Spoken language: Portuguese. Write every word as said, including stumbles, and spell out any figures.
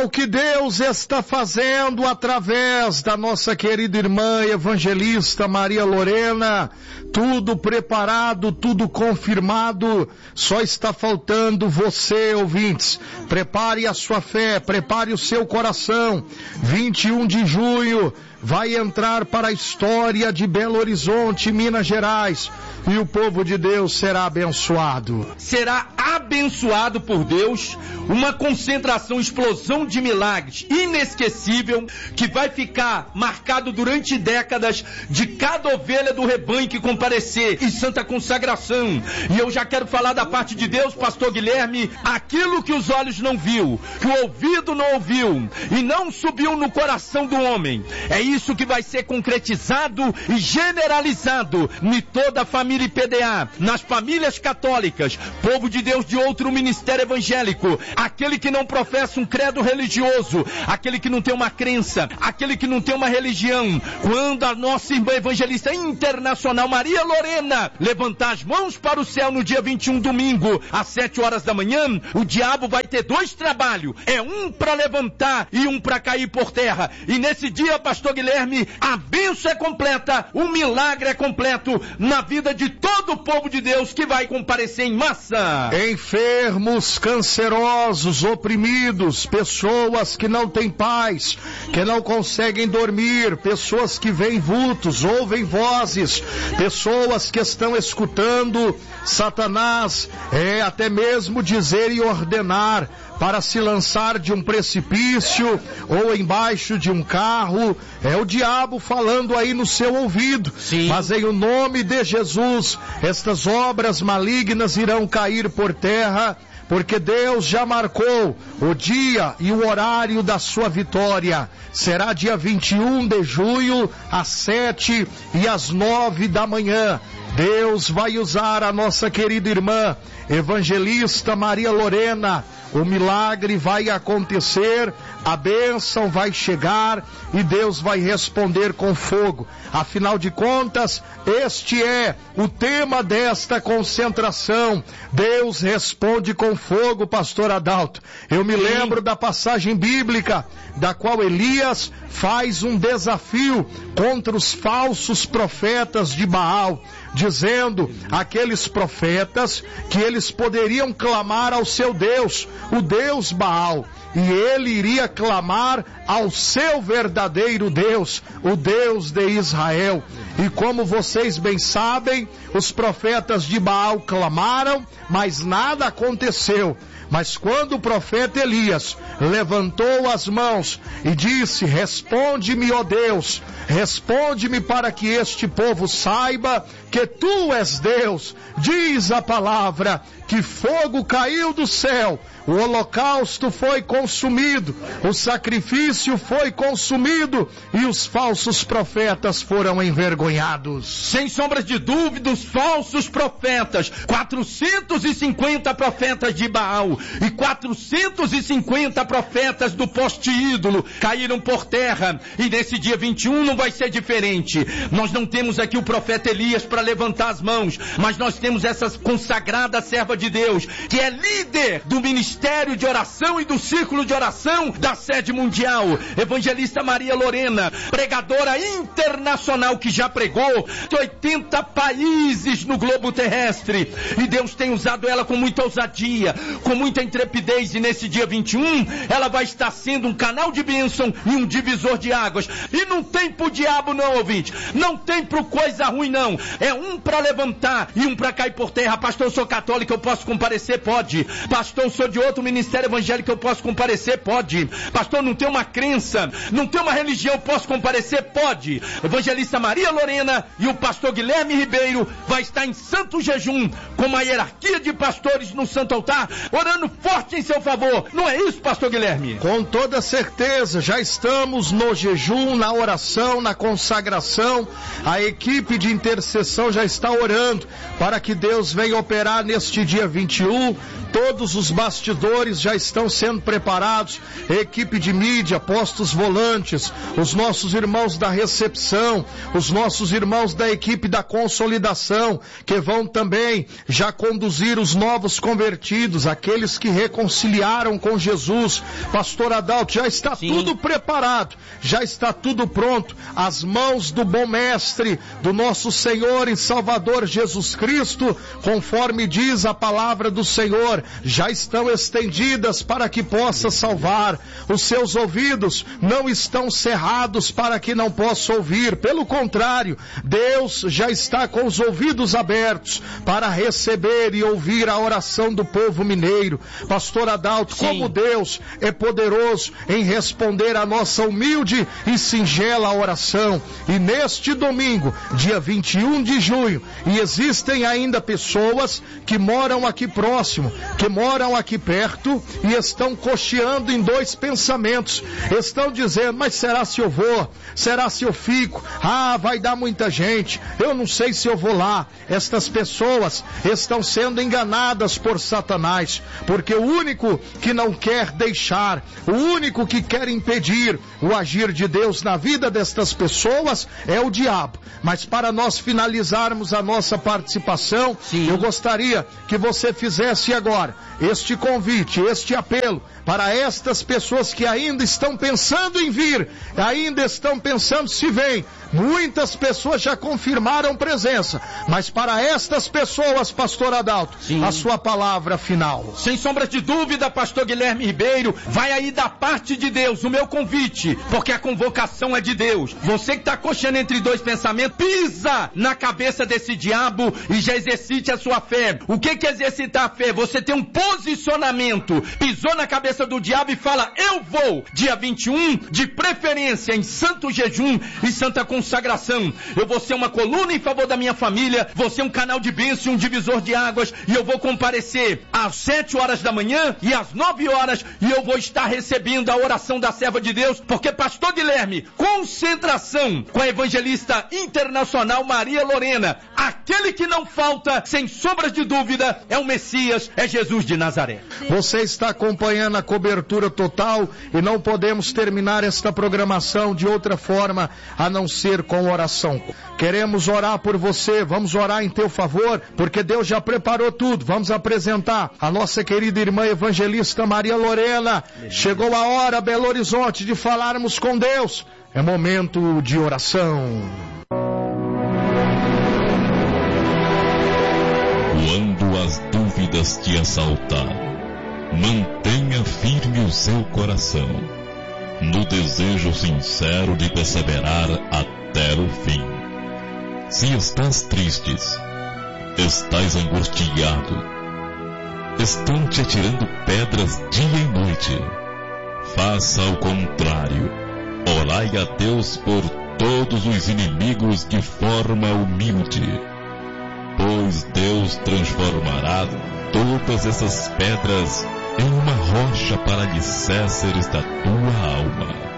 o que Deus está fazendo através da nossa querida irmã evangelista Maria Lorena. Tudo preparado, tudo confirmado, só está faltando você, ouvintes. Prepare a sua fé, prepare o seu coração. vinte e um de junho vai entrar para a história de Belo Horizonte, Minas Gerais, e o povo de Deus será abençoado. Será abençoado por Deus, uma concentração, explosão de milagres inesquecível, que vai ficar marcado durante décadas de cada ovelha do rebanho que comparecer em santa consagração. E eu já quero falar da parte de Deus, pastor Guilherme, aquilo que os olhos não viu, que o ouvido não ouviu e não subiu no coração do homem, é isso que vai ser concretizado e generalizado em toda a família I P D A, nas famílias católicas, povo de Deus de outro ministério evangélico, aquele que não professa um credo religioso, aquele que não tem uma crença, aquele que não tem uma religião. Quando a nossa irmã evangelista internacional Maria Lorena levantar as mãos para o céu no dia vinte e um, domingo, às sete horas da manhã, o diabo vai ter dois trabalhos, é um para levantar e um para cair por terra. E nesse dia, pastor Guilherme, a bênção é completa, o milagre é completo na vida de todo o povo de Deus que vai comparecer em massa. Enfermos, cancerosos, oprimidos, pessoas que não têm paz, que não conseguem dormir, pessoas que veem vultos, ouvem vozes, pessoas que estão escutando Satanás, é até mesmo dizer e ordenar para se lançar de um precipício ou embaixo de um carro. É o diabo falando aí no seu ouvido. Sim. Mas em o nome de Jesus, estas obras malignas irão cair por terra, porque Deus já marcou o dia e o horário da sua vitória. Será dia vinte e um de junho, às sete e às nove da manhã. Deus vai usar a nossa querida irmã evangelista Maria Lorena. O milagre vai acontecer, a bênção vai chegar e Deus vai responder com fogo. Afinal de contas, este é o tema desta concentração. Deus responde com fogo, pastor Adalto. Eu me lembro da passagem bíblica, da qual Elias faz um desafio contra os falsos profetas de Baal, dizendo aqueles profetas que eles poderiam clamar ao seu Deus, o Deus Baal, e ele iria clamar ao seu verdadeiro Deus, o Deus de Israel. E como vocês bem sabem, os profetas de Baal clamaram, mas nada aconteceu. Mas quando o profeta Elias levantou as mãos e disse: responde-me, ó Deus, responde-me para que este povo saiba que tu és Deus, diz a palavra que fogo caiu do céu, o holocausto foi consumido, o sacrifício foi consumido e os falsos profetas foram envergonhados. Sem sombras de dúvida, os falsos profetas, quatrocentos e cinquenta profetas de Baal e quatrocentos e cinquenta profetas do poste ídolo caíram por terra, e nesse dia vinte e um não vai ser diferente. Nós não temos aqui o profeta Elias para levantar as mãos, mas nós temos essa consagrada serva de Deus, que é líder do ministério de oração e do círculo de oração da sede mundial, evangelista Maria Lorena, pregadora internacional que já pregou em oitenta países no globo terrestre, e Deus tem usado ela com muita ousadia, com muita intrepidez, e nesse dia vinte e um ela vai estar sendo um canal de bênção e um divisor de águas. E não tem pro diabo não, ouvinte, não tem pro coisa ruim não, é um para levantar e um para cair por terra. Pastor, eu sou católico, eu posso comparecer? Pode. Pastor, eu sou de outro ministério evangélico, eu posso comparecer? Pode. Pastor, não tem uma crença, não tem uma religião, eu posso comparecer? Pode. Evangelista Maria Lorena e o pastor Guilherme Ribeiro vai estar em santo jejum, com uma hierarquia de pastores no santo altar, orando forte em seu favor. Não é isso, pastor Guilherme? Com toda certeza, já estamos no jejum, na oração, na consagração. A equipe de intercessão já está orando para que Deus venha operar neste dia vinte e um. Todos os bastidores bastidores já estão sendo preparados, equipe de mídia, postos volantes, os nossos irmãos da recepção, os nossos irmãos da equipe da consolidação, que vão também já conduzir os novos convertidos, aqueles que reconciliaram com Jesus. Pastor Adalto, já está Sim. tudo preparado, já está tudo pronto, as mãos do bom mestre, do nosso Senhor e Salvador Jesus Cristo, conforme diz a palavra do Senhor, já estão estendidas para que possa salvar. Os seus ouvidos não estão cerrados para que não possa ouvir, pelo contrário, Deus já está com os ouvidos abertos para receber e ouvir a oração do povo mineiro. Pastor Adalto, Sim. como Deus é poderoso em responder a nossa humilde e singela oração. E neste domingo, dia vinte e um de junho, e existem ainda pessoas que moram aqui próximo, que moram aqui perto e estão cocheando em dois pensamentos. Estão dizendo, mas será se eu vou? Será se eu fico? Ah, vai dar muita gente, eu não sei se eu vou lá. Estas pessoas estão sendo enganadas por Satanás, porque o único que não quer deixar, o único que quer impedir o agir de Deus na vida destas pessoas é o diabo. Mas para nós finalizarmos a nossa participação, Sim. eu gostaria que você fizesse agora este convite, este apelo para estas pessoas que ainda estão pensando em vir, ainda estão pensando se vem. Muitas pessoas já confirmaram presença, mas para estas pessoas, pastor Adalto, Sim. a sua palavra final. Sem sombra de dúvida, pastor Guilherme Ribeiro, vai aí da parte de Deus o meu convite, porque a convocação é de Deus. Você que está coxando entre dois pensamentos, pisa na cabeça desse diabo e já exercite a sua fé. O que que é exercitar a fé? Você tem um posicionamento, pisou na cabeça do diabo e fala, eu vou, dia vinte e um, de preferência em santo jejum e santa consagração. Eu vou ser uma coluna em favor da minha família, vou ser um canal de bênção, um divisor de águas, e eu vou comparecer às sete horas da manhã e às nove horas, e eu vou estar recebendo a oração da serva de Deus, porque pastor Guilherme, concentração com a evangelista internacional Maria Lorena, aquele que não falta, sem sombras de dúvida, é o Messias, é Jesus de Nazaré. Você está acompanhando a cobertura total e não podemos terminar esta programação de outra forma a não ser com oração. Queremos orar por você, vamos orar em teu favor, porque Deus já preparou tudo. Vamos apresentar a nossa querida irmã evangelista Maria Lorena. Chegou a hora, Belo Horizonte, de falarmos com Deus. É momento de oração. Quando as dúvidas te assaltar, mantenha firme o seu coração, no desejo sincero de perseverar até o fim. Se estás tristes, estás angustiado, estão te atirando pedras dia e noite, faça o contrário. Orai a Deus por todos os inimigos de forma humilde, pois Deus transformará todas essas pedras em uma rocha para alicerces da tua alma.